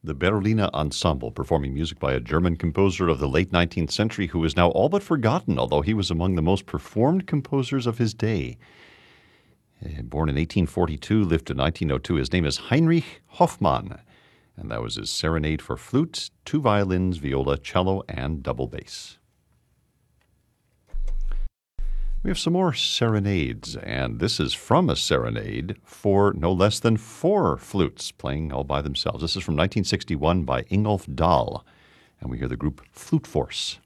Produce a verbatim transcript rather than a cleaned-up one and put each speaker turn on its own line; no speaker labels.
The Berliner Ensemble, performing music by a German composer of the late nineteenth century who is now all but forgotten, although he was among the most performed composers of his day. Uh, Born in eighteen forty-two, lived to nineteen oh two. His name is Heinrich Hoffmann, and that was his Serenade for flute, two violins, viola, cello, and double bass. We have some more serenades, and this is from a serenade for no less than four flutes playing all by themselves. This is from nineteen sixty-one by Ingolf Dahl, and we hear the group Flute Force.